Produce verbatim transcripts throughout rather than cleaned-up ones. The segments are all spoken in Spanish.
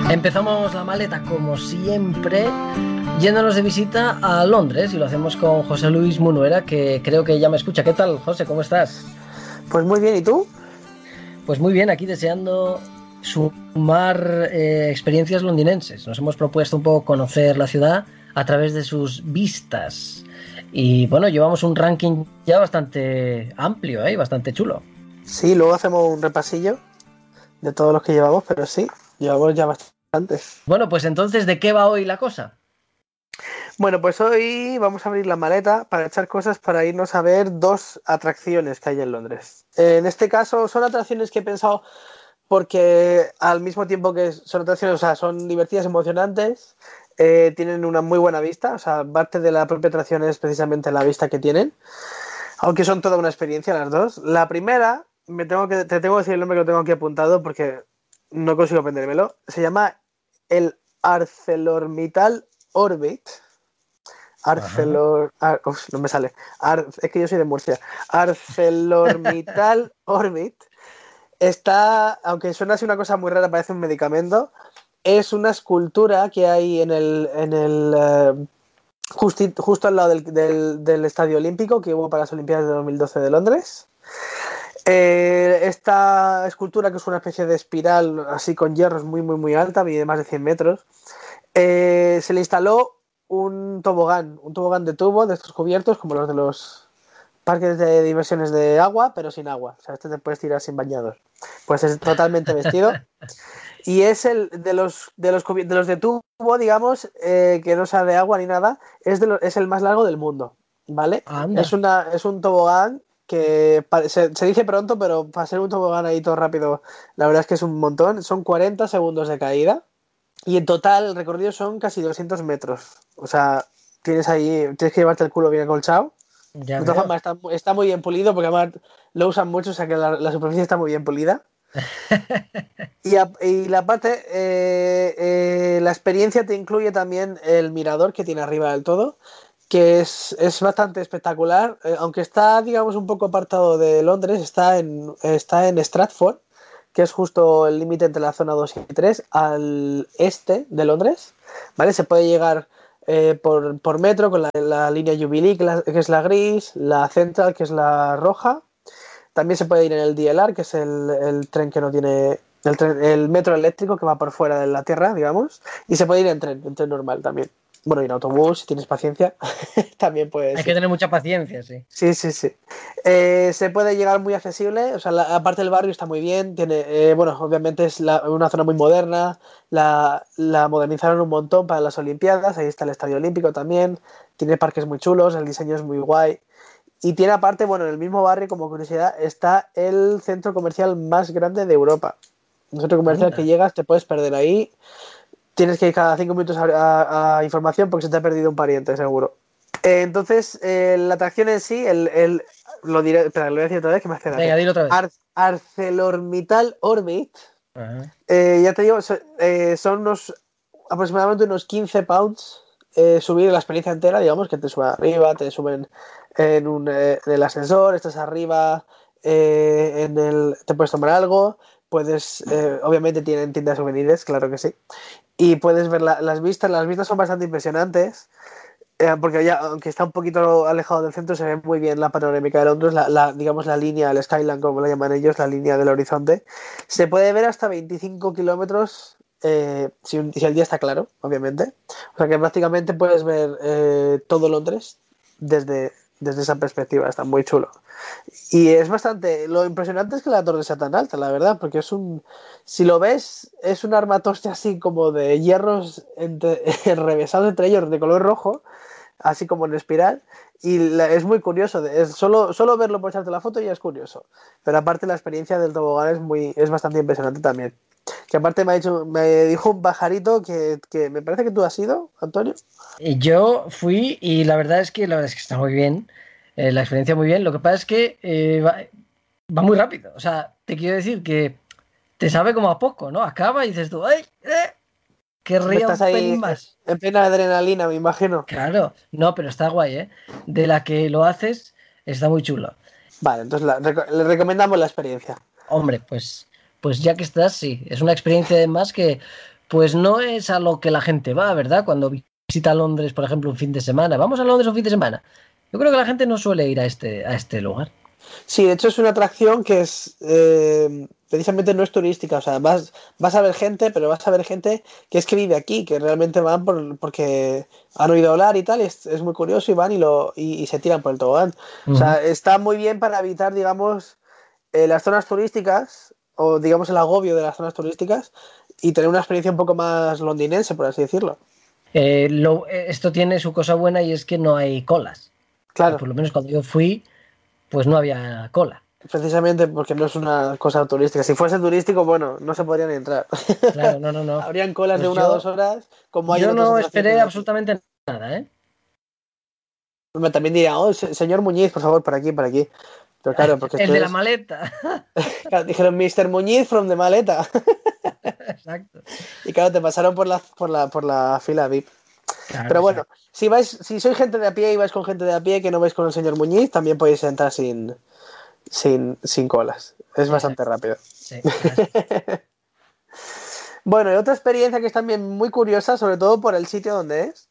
Empezamos la maleta como siempre yéndonos de visita a Londres y lo hacemos con José Luis Munuera, que creo que ya me escucha. ¿Qué tal, José? ¿Cómo estás? Pues muy bien, ¿y tú? Pues muy bien, aquí deseando sumar eh, experiencias londinenses. Nos hemos propuesto un poco conocer la ciudad a través de sus vistas y bueno, llevamos un ranking ya bastante amplio, ¿eh? Bastante chulo. Sí, luego hacemos un repasillo de todos los que llevamos, pero sí, llevamos ya bastantes. Bueno, pues entonces, ¿de qué va hoy la cosa? Bueno, pues hoy vamos a abrir la maleta para echar cosas para irnos a ver dos atracciones que hay en Londres. En este caso son atracciones que he pensado porque al mismo tiempo que son atracciones, o sea, son divertidas, emocionantes, eh, tienen una muy buena vista, o sea, parte de la propia atracción es precisamente la vista que tienen, aunque son toda una experiencia las dos. La primera, me tengo que, te tengo que decir el nombre que lo tengo aquí apuntado porque no consigo aprendérmelo, se llama el ArcelorMittal Orbit. Arcelor... Ar... Uf, no me sale. Ar... Es que yo soy de Murcia. ArcelorMittal Orbit. Está, aunque suena así una cosa muy rara, parece un medicamento. Es una escultura que hay en el, en el uh, justi, justo al lado del, del, del Estadio Olímpico que hubo para las Olimpiadas de dos mil doce de Londres. Eh, esta escultura, que es una especie de espiral así con hierros muy muy muy alta, mide más de cien metros, eh, se le instaló un tobogán, un tobogán de tubo de estos cubiertos como los de los parques de diversiones de agua, pero sin agua. O sea, este te puedes tirar sin bañador. Pues es totalmente vestido. Y es el de los de los, de, los de tubo, digamos, eh, que no sea de agua ni nada, es, de lo, es el más largo del mundo, ¿vale? Es, una, es un tobogán que se, se dice pronto, pero para ser un tobogán ahí todo rápido, la verdad es que es un montón. Son cuarenta segundos de caída y en total el recorrido son casi doscientos metros. O sea, tienes ahí, tienes que llevarte el culo bien acolchado. Ya de todas formas, está, está muy bien pulido porque además lo usan mucho, o sea que la, la superficie está muy bien pulida. y, a, y la parte, eh, eh, la experiencia te incluye también el mirador que tiene arriba del todo, que es, es bastante espectacular, eh, aunque está, digamos, un poco apartado de Londres, está en, está en Stratford, que es justo el límite entre la zona dos y tres, al este de Londres, ¿vale? Se puede llegar eh, por, por metro con la, la línea Jubilee, que, la, que es la gris, la Central, que es la roja. También se puede ir en el D L R, que es el, el tren que no tiene... El, tren, el metro eléctrico que va por fuera de la tierra, digamos. Y se puede ir en tren, en tren normal también. Bueno, y en autobús, si tienes paciencia, también puedes. Hay que tener mucha paciencia, sí. Sí, sí, sí. Eh, se puede llegar muy accesible, o sea, la, aparte del barrio está muy bien, tiene, eh, bueno, obviamente es la, una zona muy moderna, la, la modernizaron un montón para las Olimpiadas, ahí está el Estadio Olímpico también, tiene parques muy chulos, el diseño es muy guay. Y tiene aparte, bueno, en el mismo barrio, como curiosidad, está el centro comercial más grande de Europa. Un centro comercial que llegas, te puedes perder ahí. Tienes que ir cada cinco minutos a, a, a información porque se te ha perdido un pariente, seguro. Eh, entonces, eh, la atracción en sí, el, el, lo diré, espera, lo voy a decir otra vez que me hace Venga, dilo otra vez. Ar, ArcelorMittal Orbit. Eh, ya te digo, so, eh, son unos aproximadamente unos quince pounds eh, subir la experiencia entera, digamos, que te suben arriba, te suben en, un, eh, en el ascensor, estás arriba, eh, en el, te puedes tomar algo, puedes, eh, obviamente tienen tiendas de souvenirs, claro que sí, y puedes ver la, las vistas, las vistas son bastante impresionantes, eh, porque ya, aunque está un poquito alejado del centro, se ve muy bien la panorámica de Londres, la, la, digamos la línea, el skyline como la llaman ellos, la línea del horizonte, se puede ver hasta veinticinco kilómetros. Eh, si, un, si el día está claro, obviamente. O sea que prácticamente puedes ver eh, todo Londres desde, desde esa perspectiva. Está muy chulo. Y es bastante... Lo impresionante es que la torre sea tan alta, la verdad, porque es un... Si lo ves, es un armatoste así como de hierros entre, enrevesados entre ellos de color rojo, así como en espiral. Y la, es muy curioso. Es solo, solo verlo por echarte la foto ya es curioso. Pero aparte la experiencia del tobogán es, muy, es bastante impresionante también. Que aparte me, ha dicho, me dijo un pajarito que, que me parece que tú has ido, Antonio. Yo fui y la verdad es que la verdad es que está muy bien, eh, la experiencia muy bien. Lo que pasa es que eh, va, va muy rápido. O sea, te quiero decir que te sabe como a poco, ¿no? Acaba y dices tú, ¡ay! Eh, querría Estás un ahí pelín más. En plena adrenalina, me imagino. Claro, no, pero está guay, ¿eh? De la que lo haces, está muy chulo. Vale, entonces la, rec le recomendamos la experiencia. Hombre, pues, pues ya que estás, sí. Es una experiencia además que pues no es a lo que la gente va, ¿verdad? Cuando visita Londres, por ejemplo, un fin de semana. Vamos a Londres un fin de semana. Yo creo que la gente no suele ir a este, a este lugar. Sí, de hecho es una atracción que es eh, precisamente no es turística, o sea, vas, vas a ver gente, pero vas a ver gente que es que vive aquí, que realmente van por, porque han oído hablar y tal, y es, es muy curioso y van y, lo, y, y se tiran por el tobogán. Uh-huh. O sea, está muy bien para evitar, digamos, eh, las zonas turísticas o digamos el agobio de las zonas turísticas y tener una experiencia un poco más londinense, por así decirlo. Eh, lo, esto tiene su cosa buena y es que no hay colas. Claro. Y por lo menos cuando yo fui, pues no había cola. Precisamente porque no es una cosa turística. Si fuese turístico, bueno, no se podrían entrar. Claro, no, no, no. Habrían colas pues de una yo, o dos horas, como hay Yo en otras no esperé de absolutamente nada, ¿eh? Me también diría, oh, señor Muñiz, por favor, por aquí, por aquí. Pero claro, porque El de es... la maleta. Claro, dijeron mister Muñiz from the maleta. Exacto. Y claro, te pasaron por la, por la, por la fila V I P. Claro, pero bueno, exacto. si vais, si sois gente de a pie y vais con gente de a pie que no vais con el señor Muñiz, también podéis entrar sin, sin, sin colas. Es exacto. Bastante rápido. Sí, bueno, y otra experiencia que es también muy curiosa, sobre todo por el sitio donde es,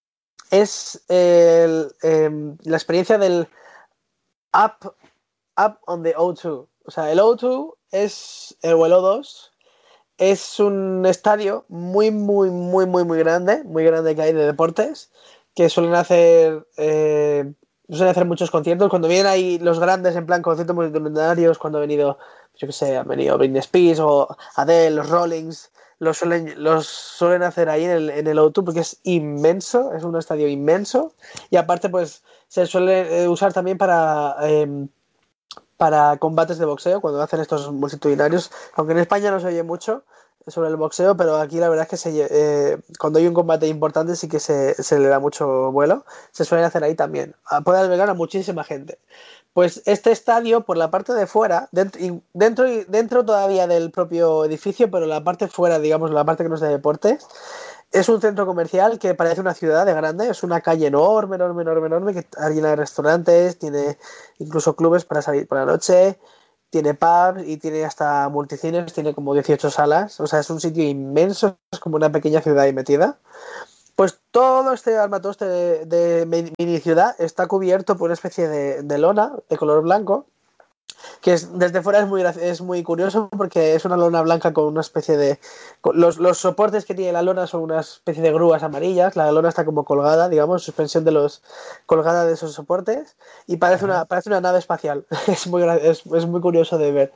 es el, eh, la experiencia del Up, up on the O dos. O sea, el O dos es, o el O dos es un estadio muy, muy, muy, muy, muy grande, muy grande que hay de deportes, que suelen hacer, eh, suelen hacer muchos conciertos. Cuando vienen ahí los grandes, en plan conciertos multitudinarios, cuando ha venido, yo qué sé, han venido Britney Spears o Adele, los Rollings, los suelen, los suelen hacer ahí en el, en el O dos porque es inmenso, es un estadio inmenso. Y aparte, pues, se suele usar también para... Eh, para combates de boxeo, cuando hacen estos multitudinarios, aunque en España no se oye mucho sobre el boxeo, pero aquí la verdad es que se, eh, cuando hay un combate importante sí que se, se le da mucho vuelo, se suele hacer ahí también, puede albergar a muchísima gente. Pues este estadio, por la parte de fuera, dentro, dentro, dentro todavía del propio edificio, pero la parte fuera, digamos, la parte que no es de deportes, es un centro comercial que parece una ciudad de grande, es una calle enorme, enorme, enorme, enorme, que está llena de restaurantes, tiene incluso clubes para salir por la noche, tiene pubs y tiene hasta multicines, tiene como dieciocho salas, o sea, es un sitio inmenso, es como una pequeña ciudad ahí metida. Pues todo este armatoste de, de mini ciudad está cubierto por una especie de, de lona de color blanco, que es, desde fuera es muy, es muy curioso porque es una lona blanca con una especie de... Los, los soportes que tiene la lona son una especie de grúas amarillas, la lona está como colgada, digamos, suspensión de los... colgada de esos soportes y parece, una, parece una nave espacial, es, muy, es, es muy curioso de ver.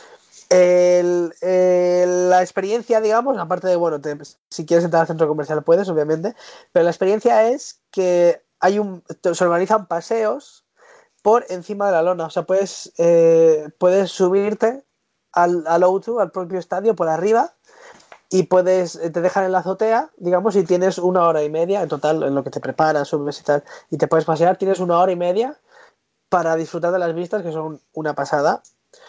El, el, la experiencia, digamos, aparte de, bueno, te, si quieres entrar al centro comercial puedes, obviamente, pero la experiencia es que hay un, se organizan paseos por encima de la lona, o sea, puedes, eh, puedes subirte al, al O dos, al propio estadio, por arriba, y puedes, te dejan en la azotea, digamos, y tienes una hora y media, en total, en lo que te preparas, subes y tal, y te puedes pasear, tienes una hora y media para disfrutar de las vistas, que son una pasada.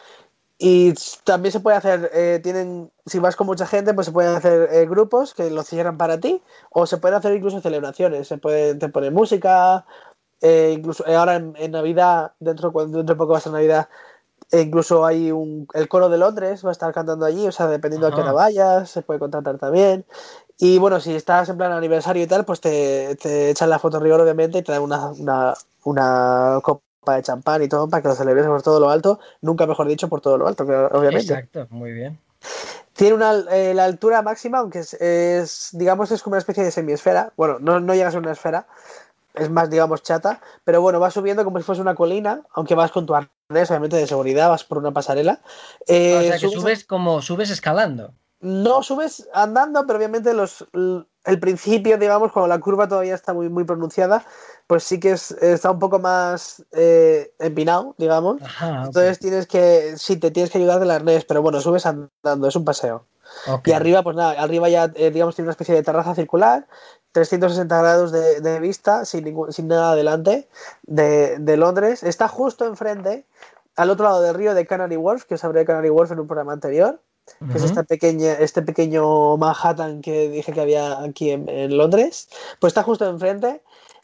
Y también se puede hacer, eh, tienen, si vas con mucha gente, pues se pueden hacer eh, grupos que lo cierran para ti, o se pueden hacer incluso celebraciones, se puede, te ponen música, eh, incluso eh, ahora en, en Navidad, dentro, dentro de poco va a ser Navidad, eh, incluso hay un, el coro de Londres va a estar cantando allí, o sea, dependiendo Ajá. a qué hora vayas, se puede contratar también. Y bueno, si estás en plan aniversario y tal, pues te, te echan la foto en rigor, obviamente, y te dan una, una, una copa de champán y todo para que lo celebres por todo lo alto, nunca mejor dicho por todo lo alto, obviamente. Exacto, muy bien. Tiene una, eh, la altura máxima, aunque es, es, digamos, es como una especie de semiesfera, bueno, no, no llega a ser una esfera, es más, digamos, chata, pero bueno, vas subiendo como si fuese una colina, aunque vas con tu arnés, obviamente, de seguridad, vas por una pasarela. Eh, o sea, que subes, subes como, subes escalando. No subes andando, pero obviamente los, el principio, digamos, cuando la curva todavía está muy, muy pronunciada, pues sí que es, está un poco más eh, empinado, digamos. Ajá, entonces okay. tienes que, sí, te tienes que ayudar del arnés, pero bueno, subes andando, es un paseo. Okay. Y arriba, pues nada, arriba ya, eh, digamos, tiene una especie de terraza circular, trescientos sesenta grados de, de vista, sin, ningún, sin nada adelante, de, de Londres. Está justo enfrente, al otro lado del río, de Canary Wharf, que os hablé de Canary Wharf en un programa anterior. Que uh-huh. es esta pequeña, este pequeño Manhattan que dije que había aquí en, en Londres, pues está justo enfrente.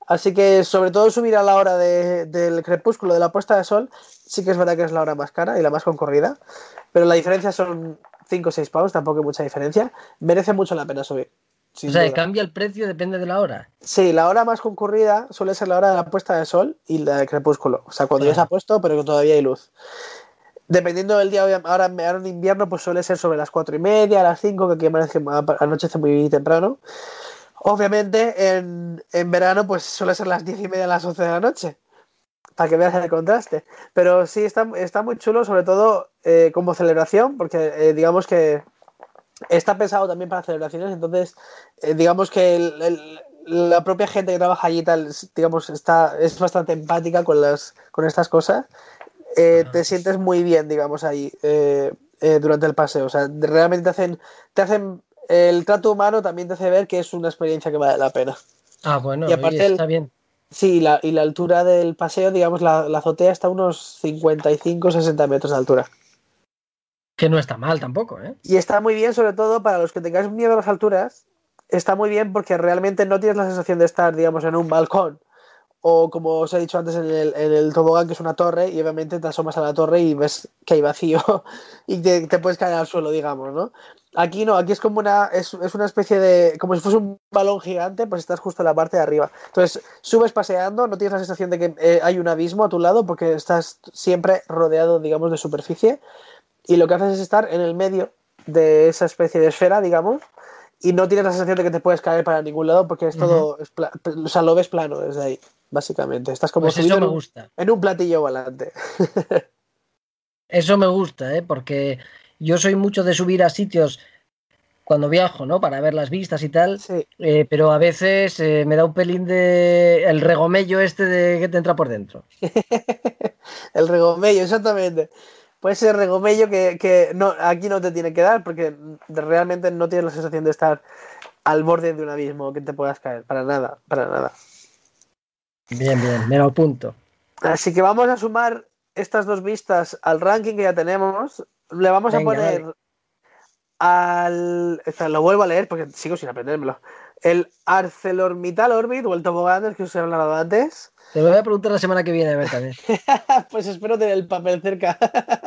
Así que sobre todo subir a la hora de, del crepúsculo, de la puesta de sol, sí que es verdad que es la hora más cara y la más concurrida, pero la diferencia son cinco o seis pounds, tampoco hay mucha diferencia. Merece mucho la pena subir, sin O sea, duda. cambia el precio, depende de la hora. Sí, la hora más concurrida suele ser la hora de la puesta de sol y la del crepúsculo. O sea, cuando Claro. ya se ha puesto, pero que todavía hay luz. Dependiendo del día, ahora, ahora en invierno, pues suele ser sobre las cuatro y media, a las cinco, que aquí amanece- anochece muy temprano. Obviamente, en, en verano, pues suele ser las diez y media, a las once de la noche, para que veas el contraste. Pero sí, está, está muy chulo, sobre todo eh, como celebración, porque eh, digamos que está pensado también para celebraciones, entonces eh, digamos que el, el, la propia gente que trabaja allí tal, digamos, está, es bastante empática con, las, con estas cosas. Eh, te sientes muy bien, digamos, ahí eh, eh, durante el paseo. O sea, realmente te hacen, te hacen el trato humano también te hace ver que es una experiencia que vale la pena. Ah, Y bueno, oye, aparte, el, está bien. sí, la, y la altura del paseo, digamos, la, la azotea está a unos cincuenta y cinco sesenta metros de altura. Que no está mal tampoco, ¿eh? Y está muy bien, sobre todo para los que tengáis miedo a las alturas, está muy bien porque realmente no tienes la sensación de estar, digamos, en un balcón o como os he dicho antes en el, en el tobogán, que es una torre, y obviamente te asomas a la torre y ves que hay vacío y te, te puedes caer al suelo, digamos, ¿no? Aquí no, aquí es como una, es, es una especie de, como si fuese un balón gigante, pues estás justo en la parte de arriba. Entonces, subes paseando, no tienes la sensación de que eh, hay un abismo a tu lado porque estás siempre rodeado, digamos, de superficie, y lo que haces es estar en el medio de esa especie de esfera, digamos, y no tienes la sensación de que te puedes caer para ningún lado porque es todo, uh-huh. es pla- o sea, lo ves plano desde ahí, básicamente. Estás como Pues subido eso me en un, gusta. en un platillo volante. Eso me gusta, ¿eh? Porque yo soy mucho de subir a sitios cuando viajo, ¿no? Para ver las vistas y tal. Sí. Eh, pero a veces eh, me da un pelín de el regomello este de que te entra por dentro. El regomello, exactamente. Puede ser regomello que, que no, aquí no te tiene que dar porque realmente no tienes la sensación de estar al borde de un abismo que te puedas caer. Para nada, para nada. Bien, bien, me lo apunto. Así que vamos a sumar estas dos vistas al ranking que ya tenemos. Le vamos Venga, a poner vale. al... O sea, lo vuelvo a leer porque sigo sin aprendérmelo. El ArcelorMittal Orbit o el tobogán del que os he hablado antes. Te lo voy a preguntar la semana que viene, a ver también. Pues espero tener el papel cerca.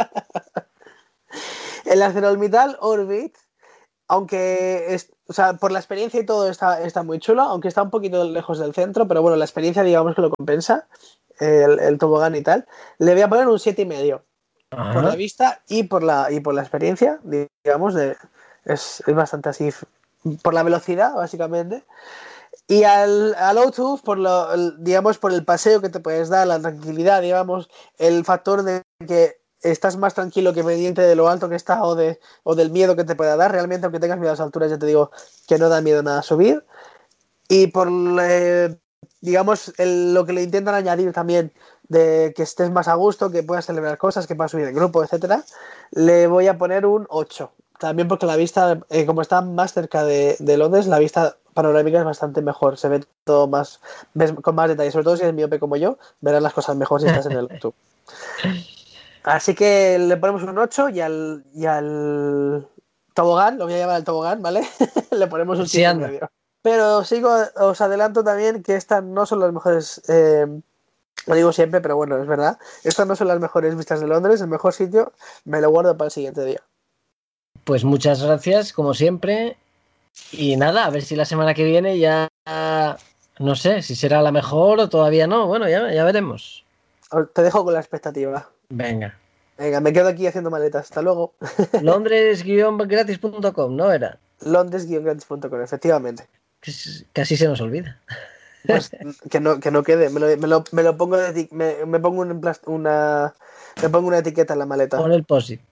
El ArcelorMittal Orbit, aunque es, o sea, por la experiencia y todo está, está muy chulo, aunque está un poquito lejos del centro, pero bueno, la experiencia digamos que lo compensa, el, el tobogán y tal. Le voy a poner un siete y medio por la vista y por la, y por la experiencia, digamos, de, es, es bastante así, por la velocidad, básicamente. Y al, al O dos, por lo, el, digamos, por el paseo que te puedes dar, la tranquilidad, digamos, el factor de que estás más tranquilo que pendiente de lo alto que está o, de, o del miedo que te pueda dar. Realmente, aunque tengas miedo a las alturas, ya te digo que no da miedo nada subir. Y por, eh, digamos, el, lo que le intentan añadir también de que estés más a gusto, que puedas celebrar cosas, que puedas subir en grupo, etcétera, le voy a poner un ocho. También porque la vista, eh, como está más cerca de, de Londres, la vista panorámica es bastante mejor, se ve todo más, ves con más detalle, sobre todo si eres miope como yo, verás las cosas mejor si estás en el YouTube. Así que le ponemos un ocho y al, y al tobogán, lo voy a llamar el tobogán, ¿vale? Le ponemos un siete y medio. Pero sigo, os adelanto también que estas no son las mejores, eh, lo digo siempre, pero bueno, es verdad, estas no son las mejores vistas de Londres, el mejor sitio me lo guardo para el siguiente día. Pues muchas gracias, como siempre. Y nada, a ver si la semana que viene ya, no sé, si será la mejor o todavía no. Bueno, ya, ya veremos. Te dejo con la expectativa. Venga. Venga, me quedo aquí haciendo maletas. Hasta luego. Londres gratis punto com, ¿no era? Londres gratis punto com, efectivamente. Casi se nos olvida. Pues que no, que no quede. Me lo, me lo, me lo pongo de, me, me pongo un plast, una me pongo una etiqueta en la maleta. Pon el posit.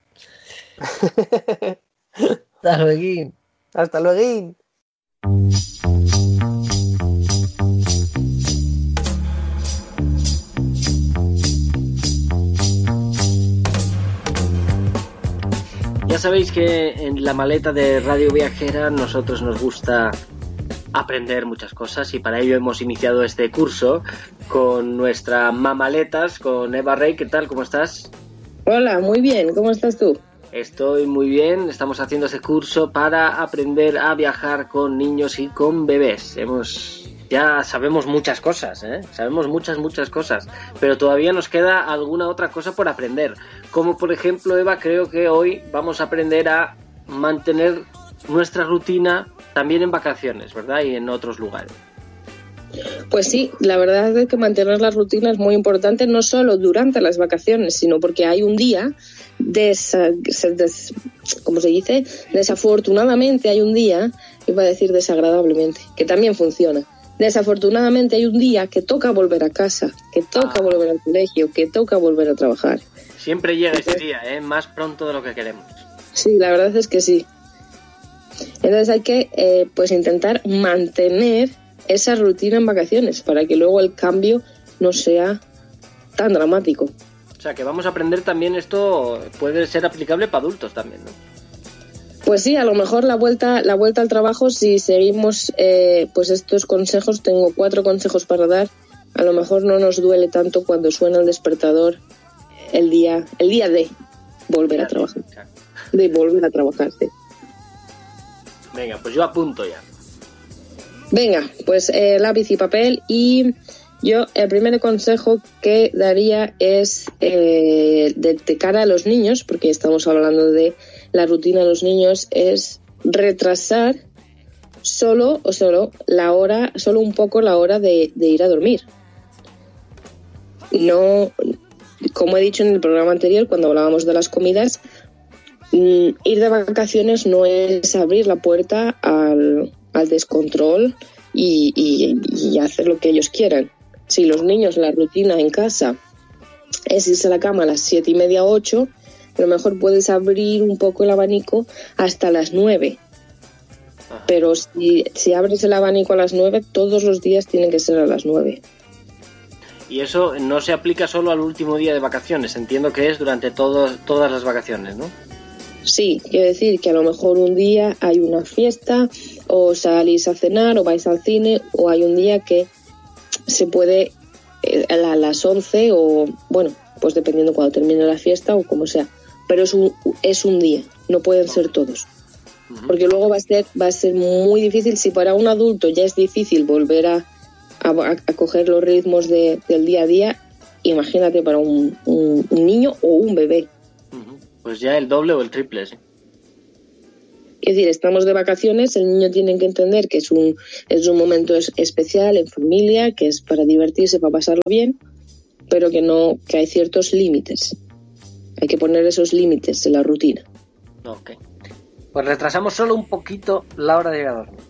Hasta luego. Hasta luego. Ya sabéis que en la maleta de Radio Viajera nosotros nos gusta aprender muchas cosas y para ello hemos iniciado este curso con nuestra mamaletas, con Eva Rey. ¿Qué tal? ¿Cómo estás? Hola, muy bien. ¿Cómo estás tú? Estoy muy bien. Estamos haciendo ese curso para aprender a viajar con niños y con bebés. Hemos ya sabemos muchas cosas, ¿eh? Sabemos muchas, muchas cosas, pero todavía nos queda alguna otra cosa por aprender. Como por ejemplo, Eva, creo que hoy vamos a aprender a mantener nuestra rutina también en vacaciones, ¿verdad? Y en otros lugares. Pues sí, la verdad es que mantener la rutina es muy importante, no solo durante las vacaciones, sino porque hay un día, desa, des, ¿cómo se dice? Desafortunadamente hay un día, iba a decir desagradablemente, que también funciona. Desafortunadamente hay un día que toca volver a casa, que toca ah. volver al colegio, que toca volver a trabajar. Siempre llega Entonces, ese día, ¿eh? Más pronto de lo que queremos. Sí, la verdad es que sí. Entonces hay que eh, pues intentar mantener esa rutina en vacaciones para que luego el cambio no sea tan dramático. O sea, que vamos a aprender también esto, puede ser aplicable para adultos también, ¿no? Pues sí, a lo mejor la vuelta la vuelta al trabajo, si seguimos eh, pues estos consejos, tengo cuatro consejos para dar, a lo mejor no nos duele tanto cuando suena el despertador el día el día de volver a trabajar. De volver a trabajar, sí. Venga, pues yo apunto ya. Venga, pues eh, lápiz y papel, y yo el primer consejo que daría es eh, de, de cara a los niños, porque estamos hablando de la rutina de los niños, es retrasar solo o solo la hora, solo un poco la hora de, de ir a dormir. No, como he dicho en el programa anterior, cuando hablábamos de las comidas, mm, ir de vacaciones no es abrir la puerta al al descontrol y, y, y hacer lo que ellos quieran. Si los niños, la rutina en casa es irse a la cama a las siete y media, ocho, a lo mejor puedes abrir un poco el abanico hasta las nueve. Pero si, si abres el abanico a las nueve, todos los días tienen que ser a las nueve. Y eso no se aplica solo al último día de vacaciones, entiendo que es durante todo, todas las vacaciones, ¿no? Sí, quiero decir que a lo mejor un día hay una fiesta, o salís a cenar, o vais al cine, o hay un día que se puede eh, a las once, o bueno, pues dependiendo cuando termine la fiesta o como sea, pero es un, es un día, no pueden ser todos, porque luego va a ser, va a ser muy difícil. Si para un adulto ya es difícil volver a, a, a coger los ritmos de, del día a día, imagínate para un, un, un niño o un bebé. Pues ya el doble o el triple, sí. Es decir, estamos de vacaciones, el niño tiene que entender que es un, es un momento es, especial en familia, que es para divertirse, para pasarlo bien, pero que no, que hay ciertos límites. Hay que poner esos límites en la rutina. Ok. Pues retrasamos solo un poquito la hora de llegar a dormir.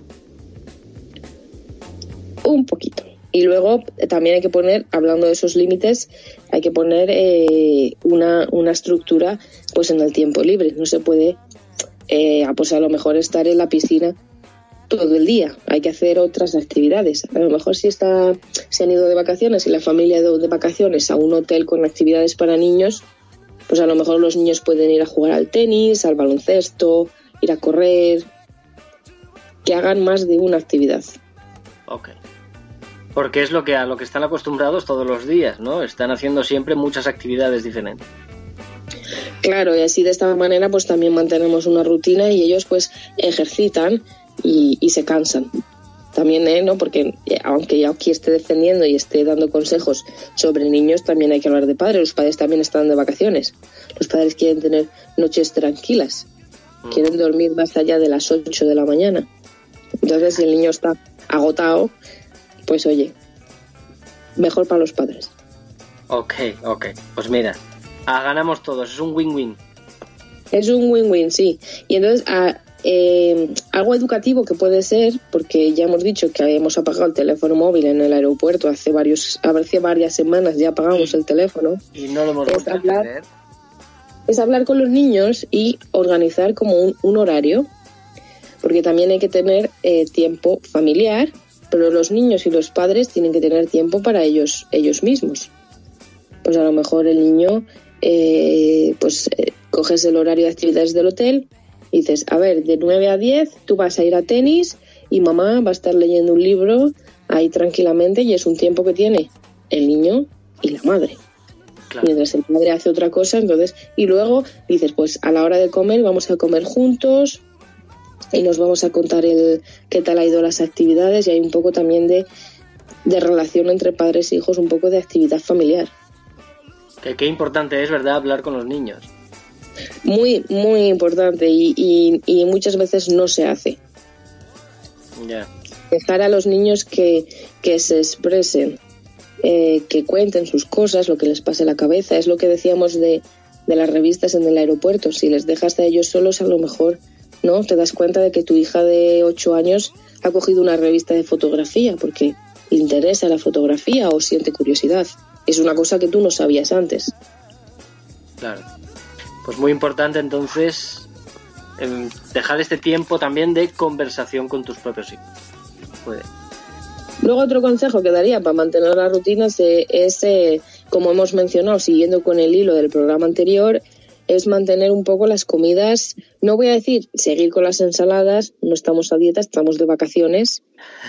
Un poquito. Y luego también hay que poner, hablando de esos límites, hay que poner eh, una, una estructura pues en el tiempo libre. No se puede, eh, pues a lo mejor estar en la piscina todo el día. Hay que hacer otras actividades. A lo mejor si está, se han ido de vacaciones y la familia ha ido de vacaciones a un hotel con actividades para niños, pues a lo mejor los niños pueden ir a jugar al tenis, al baloncesto, ir a correr, que hagan más de una actividad. Ok. Porque es lo que a lo que están acostumbrados todos los días, ¿no? Están haciendo siempre muchas actividades diferentes. Claro, y así de esta manera pues también mantenemos una rutina y ellos pues ejercitan y, y se cansan. También, ¿eh? ¿no? Porque aunque yo aquí esté defendiendo y esté dando consejos sobre niños, también hay que hablar de padres. Los padres también están de vacaciones. Los padres quieren tener noches tranquilas. Mm. Quieren dormir más allá de las ocho de la mañana. Entonces, si el niño está agotado, pues oye, mejor para los padres. Ok, ok. Pues mira, ah, ganamos todos, es un win-win. Es un win-win, sí. Y entonces, a, eh, algo educativo que puede ser, porque ya hemos dicho que habíamos apagado el teléfono móvil en el aeropuerto hace varios, hace varias semanas, ya apagamos sí. el teléfono. Y no lo hemos es vuelto a hablar, es hablar con los niños y organizar como un, un horario, porque también hay que tener eh, tiempo familiar, pero los niños y los padres tienen que tener tiempo para ellos ellos mismos. Pues a lo mejor el niño, eh, pues eh, coges el horario de actividades del hotel y dices, a ver, de nueve a diez tú vas a ir a tenis y mamá va a estar leyendo un libro ahí tranquilamente, y es un tiempo que tiene el niño y la madre. Claro. Mientras el padre hace otra cosa, entonces, y luego dices, pues a la hora de comer vamos a comer juntos, y nos vamos a contar el qué tal ha ido las actividades, y hay un poco también de, de relación entre padres e hijos, un poco de actividad familiar. Que qué importante es, ¿verdad?, hablar con los niños. Muy, muy importante, y, y, y muchas veces no se hace. Ya. Yeah. Dejar a los niños que, que se expresen, eh, que cuenten sus cosas, lo que les pase a la cabeza. Es lo que decíamos de, de las revistas en el aeropuerto. Si les dejas a ellos solos, a lo mejor no te das cuenta de que tu hija de ocho años ha cogido una revista de fotografía porque le interesa la fotografía o siente curiosidad. Es una cosa que tú no sabías antes. Claro. Pues muy importante entonces eh, dejar este tiempo también de conversación con tus propios hijos. Puede. Luego otro consejo que daría para mantener las rutinas eh, es, eh, como hemos mencionado, siguiendo con el hilo del programa anterior, es mantener un poco las comidas. No voy a decir seguir con las ensaladas, no estamos a dieta, estamos de vacaciones,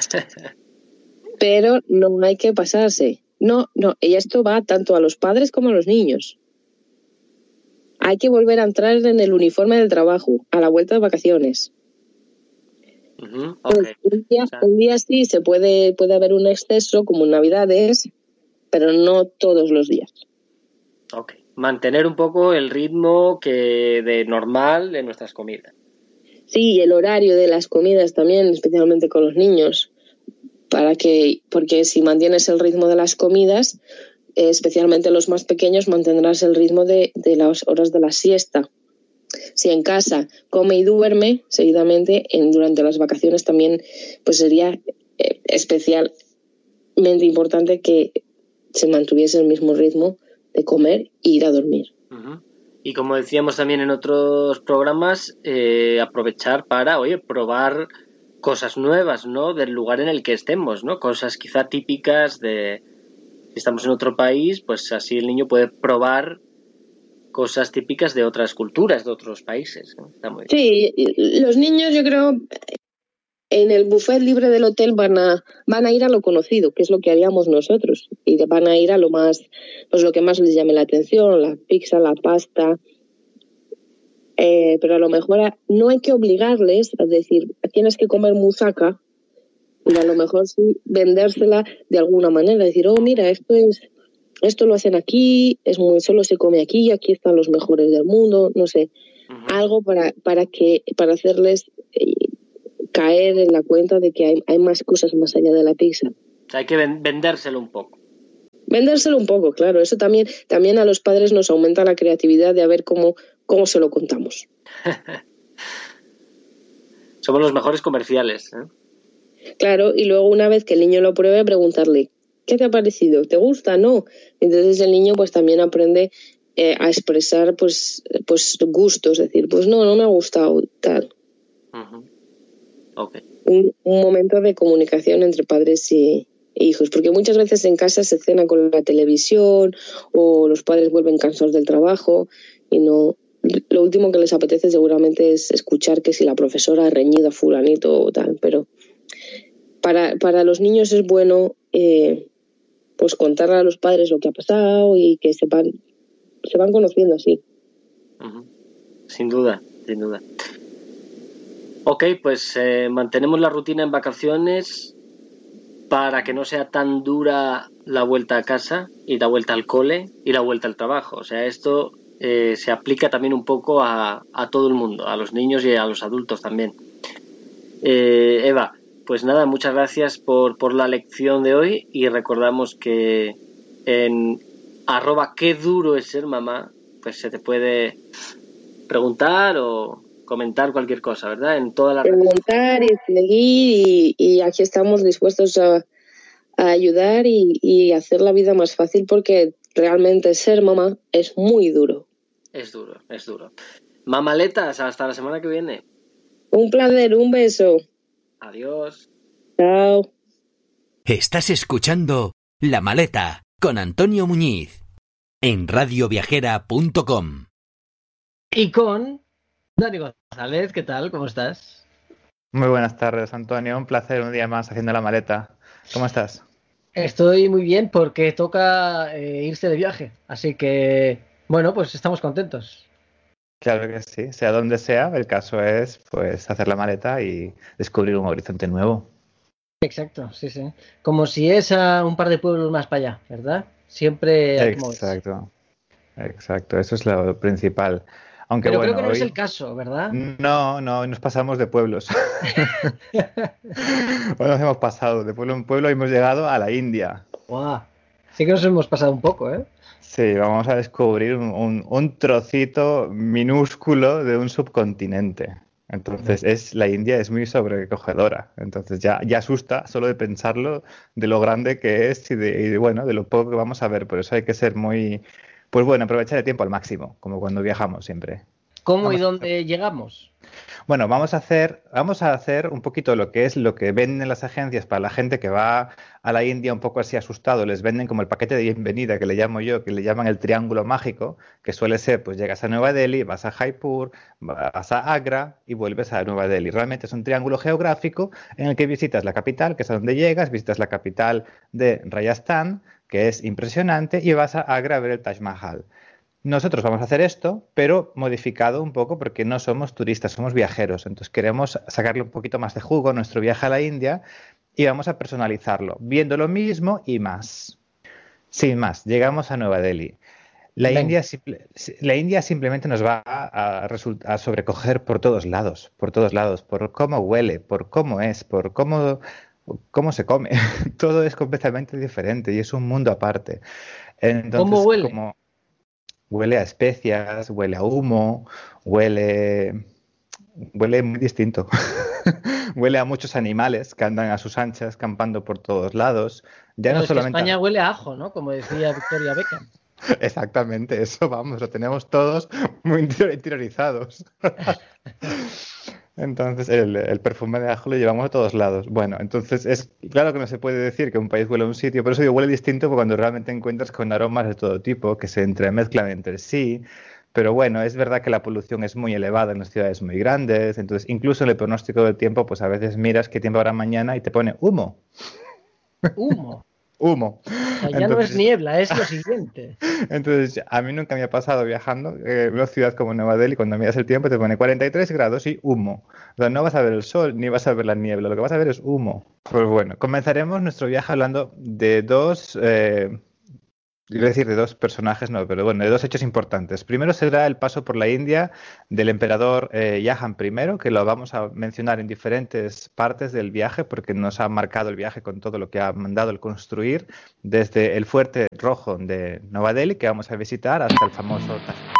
pero no hay que pasarse. No, no, y esto va tanto a los padres como a los niños. Hay que volver a entrar en el uniforme del trabajo, a la vuelta de vacaciones. Uh-huh. Okay. Pues un, día, un día sí se puede, puede haber un exceso, como en Navidades, pero no todos los días. Ok. Mantener un poco el ritmo que de normal de nuestras comidas. Sí, y el horario de las comidas también, especialmente con los niños, para que, porque si mantienes el ritmo de las comidas, eh, especialmente los más pequeños, mantendrás el ritmo de, de las horas de la siesta. Si en casa come y duerme seguidamente, en, durante las vacaciones también pues sería eh, especialmente importante que se mantuviese el mismo ritmo de comer e ir a dormir. Uh-huh. Y como decíamos también en otros programas, eh, aprovechar para, oye, probar cosas nuevas, ¿no?, del lugar en el que estemos, ¿no? Cosas quizá típicas de... Si estamos en otro país, pues así el niño puede probar cosas típicas de otras culturas, de otros países, ¿no? Está muy bien. Sí, los niños, yo creo, en el buffet libre del hotel van a van a ir a lo conocido, que es lo que haríamos nosotros, y van a ir a lo más, pues lo que más les llame la atención, la pizza, la pasta, eh, pero a lo mejor no hay que obligarles a decir tienes que comer musaca, y a lo mejor sí vendérsela de alguna manera, decir, oh mira, esto es esto lo hacen aquí, es muy solo se come aquí, aquí están los mejores del mundo, no sé, uh-huh. Algo para para que para hacerles eh, caer en la cuenta de que hay, hay más cosas más allá de la pizza. O sea, hay que ven, vendérselo un poco. Vendérselo un poco, claro. Eso también también a los padres nos aumenta la creatividad de a ver cómo cómo se lo contamos. Somos los mejores comerciales, ¿eh? Claro, y luego una vez que el niño lo pruebe, preguntarle, ¿qué te ha parecido? ¿Te gusta? ¿No? Entonces el niño pues también aprende eh, a expresar pues pues gustos, decir, pues no, no me ha gustado, tal. Uh-huh. Okay. Un, un momento de comunicación entre padres y, e hijos, porque muchas veces en casa se cena con la televisión o los padres vuelven cansados del trabajo y no... Lo último que les apetece seguramente es escuchar que si la profesora ha reñido a fulanito o tal, pero para, para los niños es bueno eh, pues contarle a los padres lo que ha pasado y que sepan, se van conociendo así. Uh-huh. Sin duda, sin duda. Ok, pues eh, mantenemos la rutina en vacaciones para que no sea tan dura la vuelta a casa y la vuelta al cole y la vuelta al trabajo. O sea, esto eh, se aplica también un poco a, a todo el mundo, a los niños y a los adultos también. Eh, Eva, pues nada, muchas gracias por, por la lección de hoy y recordamos que en arroba qué duro es ser mamá, pues se te puede preguntar o comentar cualquier cosa, ¿verdad? En toda la preguntar y seguir y, y aquí estamos dispuestos a, a ayudar y, y hacer la vida más fácil porque realmente ser mamá es muy duro. Es duro, es duro. Mamaletas, hasta la semana que viene. Un placer, un beso. Adiós. Chao. Estás escuchando La Maleta con Antonio Muñiz en radio viajera punto com. Y con Dani González, ¿qué tal? ¿Cómo estás? Muy buenas tardes, Antonio. Un placer un día más haciendo La Maleta. ¿Cómo estás? Estoy muy bien porque toca eh, irse de viaje. Así que, bueno, pues estamos contentos. Claro que sí, sea donde sea, el caso es pues hacer la maleta y descubrir un horizonte nuevo. Exacto, sí, sí. Como si es a un par de pueblos más para allá, ¿verdad? Siempre hay que moverse. Exacto, exacto, eso es lo principal. Aunque Pero bueno, creo que no es hoy el caso, ¿verdad? no, no, nos pasamos de pueblos. Hoy nos hemos pasado de pueblo en pueblo y hemos llegado a la India. Guau. Sí que nos hemos pasado un poco, ¿eh? Sí, vamos a descubrir un, un- un trocito minúsculo de un subcontinente. Entonces, es, la India es muy sobrecogedora. Entonces, ya, ya asusta solo de pensarlo, de lo grande que es y de, y de, bueno, de lo poco que vamos a ver. Por eso hay que ser muy, pues bueno, aprovechar el tiempo al máximo, como cuando viajamos siempre. ¿Cómo y Vamos a hacer- dónde llegamos? Bueno, vamos a hacer, vamos a hacer un poquito lo que es lo que venden las agencias para la gente que va a la India un poco así asustado. Les venden como el paquete de bienvenida que le llamo yo, que le llaman el triángulo mágico, que suele ser, pues llegas a Nueva Delhi, vas a Jaipur, vas a Agra y vuelves a Nueva Delhi. Realmente es un triángulo geográfico en el que visitas la capital, que es a donde llegas, visitas la capital de Rajasthan, que es impresionante, y vas a Agra a ver el Taj Mahal. Nosotros vamos a hacer esto, pero modificado un poco porque no somos turistas, somos viajeros. Entonces queremos sacarle un poquito más de jugo a nuestro viaje a la India y vamos a personalizarlo, viendo lo mismo y más. Sin más, llegamos a Nueva Delhi. La Venga. India, simple- la India simplemente nos va a, a result- a sobrecoger por todos lados, por todos lados, por cómo huele, por cómo es, por cómo, cómo se come. Todo es completamente diferente y es un mundo aparte. Entonces, ¿Cómo huele? como huele a especias, huele a humo, huele, huele muy distinto. Huele a muchos animales que andan a sus anchas, campando por todos lados. Ya Pero no es que solamente... España huele a ajo, ¿no? Como decía Victoria Beckham. Exactamente, eso vamos, lo tenemos todos muy interior- interiorizados. Entonces, el, el perfume de ajo lo llevamos a todos lados. Bueno, entonces es claro que no se puede decir que un país huele a un sitio, por eso digo huele distinto porque cuando realmente encuentras con aromas de todo tipo que se entremezclan entre sí. Pero bueno, es verdad que la polución es muy elevada en las ciudades muy grandes, entonces incluso en el pronóstico del tiempo, pues a veces miras qué tiempo habrá mañana y te pone humo, Humo. humo. O sea, ya no es Entonces, niebla, es lo siguiente. Entonces, a mí nunca me ha pasado viajando eh, en una ciudad como Nueva Delhi, cuando miras el tiempo te pone cuarenta y tres grados y humo. O sea, no vas a ver el sol ni vas a ver la niebla, lo que vas a ver es humo. Pues bueno, comenzaremos nuestro viaje hablando de dos, eh, iba a decir de dos personajes, no, pero bueno, de dos hechos importantes. Primero será el paso por la India del emperador eh, Jahan primero, que lo vamos a mencionar en diferentes partes del viaje, porque nos ha marcado el viaje con todo lo que ha mandado el construir, desde el fuerte rojo de Nueva Delhi, que vamos a visitar, hasta el famoso Taj Mahal.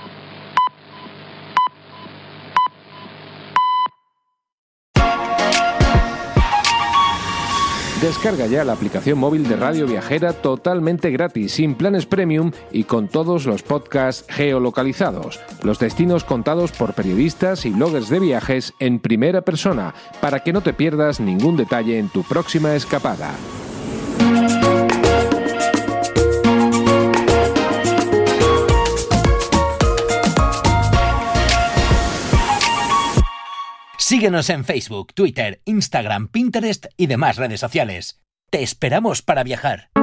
Descarga ya la aplicación móvil de Radio Viajera totalmente gratis, sin planes premium y con todos los podcasts geolocalizados. Los destinos contados por periodistas y bloggers de viajes en primera persona, para que no te pierdas ningún detalle en tu próxima escapada. Síguenos en Facebook, Twitter, Instagram, Pinterest y demás redes sociales. ¡Te esperamos para viajar!